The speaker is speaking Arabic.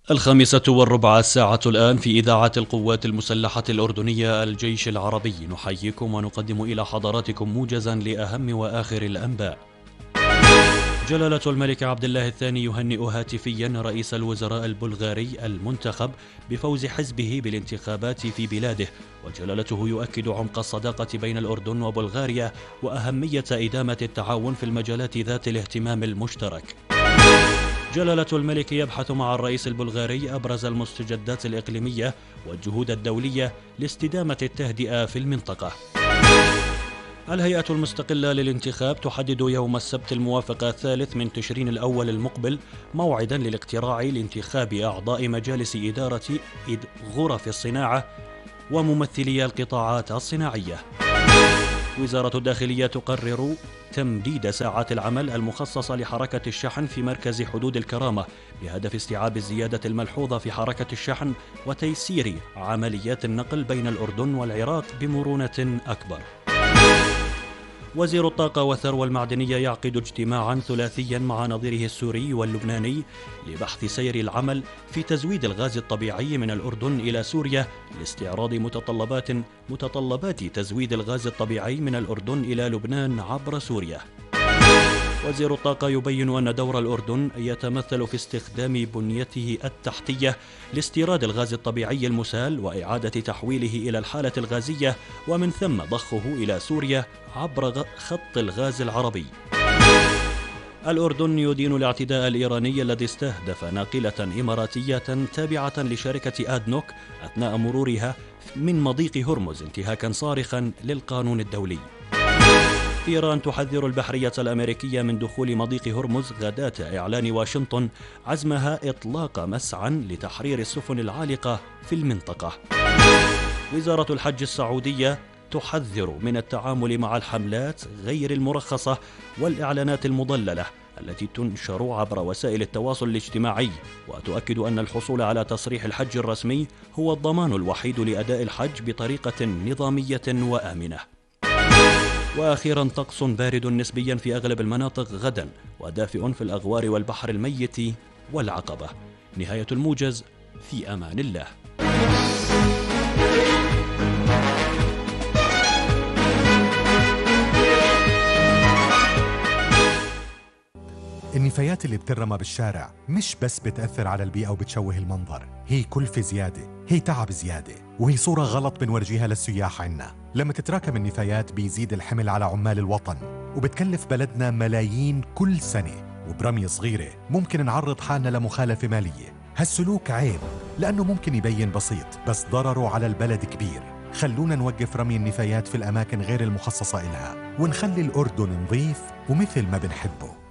الخامسة والربع الساعة الآن في إذاعة القوات المسلحة الأردنية الجيش العربي، نحييكم ونقدم إلى حضراتكم موجزا لأهم وآخر الأنباء. جلالة الملك عبد الله الثاني يهنئ هاتفيا رئيس الوزراء البلغاري المنتخب بفوز حزبه بالانتخابات في بلاده، وجلالته يؤكد عمق الصداقة بين الأردن وبلغاريا وأهمية إدامة التعاون في المجالات ذات الاهتمام المشترك. جلالة الملك يبحث مع الرئيس البلغاري أبرز المستجدات الإقليمية والجهود الدولية لاستدامة التهدئة في المنطقة. الهيئة المستقلة للانتخاب تحدد يوم السبت الموافق 3 من تشرين الأول المقبل موعدا للاقتراع لانتخاب أعضاء مجالس إدارة غرف الصناعة وممثلي القطاعات الصناعية. وزارة الداخلية تقرر تمديد ساعات العمل المخصصة لحركة الشحن في مركز حدود الكرامة بهدف استيعاب الزيادة الملحوظة في حركة الشحن وتيسير عمليات النقل بين الأردن والعراق بمرونة أكبر. وزير الطاقة والثروة المعدنية يعقد اجتماعا ثلاثيا مع نظيره السوري واللبناني لبحث سير العمل في تزويد الغاز الطبيعي من الأردن إلى سوريا لاستعراض متطلبات تزويد الغاز الطبيعي من الأردن إلى لبنان عبر سوريا. وزير الطاقة يبين أن دور الأردن يتمثل في استخدام بنيته التحتية لاستيراد الغاز الطبيعي المسال وإعادة تحويله إلى الحالة الغازية ومن ثم ضخه إلى سوريا عبر خط الغاز العربي. الأردن يدين الاعتداء الإيراني الذي استهدف ناقلة إماراتية تابعة لشركة آدنوك أثناء مرورها من مضيق هرمز انتهاكا صارخا للقانون الدولي. إيران تحذر البحرية الأمريكية من دخول مضيق هرمز غداة إعلان واشنطن عزمها إطلاق مسعى لتحرير السفن العالقة في المنطقة. وزارة الحج السعودية تحذر من التعامل مع الحملات غير المرخصة والإعلانات المضللة التي تنشر عبر وسائل التواصل الاجتماعي، وتؤكد أن الحصول على تصريح الحج الرسمي هو الضمان الوحيد لأداء الحج بطريقة نظامية وآمنة. وأخيرا طقس بارد نسبيا في أغلب المناطق غدا ودافئ في الأغوار والبحر الميت والعقبة. نهاية الموجز، في أمان الله. النفايات اللي بترمى بالشارع مش بس بتأثر على البيئة وبتشوه المنظر، هي كلفة زيادة، هي تعب زيادة، وهي صورة غلط بنورجيها للسياح عنا. لما تتراكم النفايات بيزيد الحمل على عمال الوطن وبتكلف بلدنا ملايين كل سنة، وبرمية صغيرة ممكن نعرض حالنا لمخالفة مالية. هالسلوك عيب لأنه ممكن يبين بسيط بس ضرره على البلد كبير. خلونا نوقف رمي النفايات في الأماكن غير المخصصة إلها ونخلي الأردن نظيف ومثل ما بنحبه.